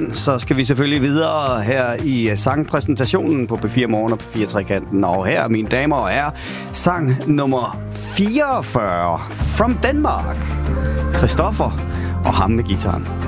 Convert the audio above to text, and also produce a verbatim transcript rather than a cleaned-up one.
den, så skal vi selvfølgelig videre her i sangpræsentationen på P fire Morgen og P fire Trekanten. Og her, mine damer og herrer, sang nummer fireogfyrre, From Denmark. Christoffer og ham med gitaren.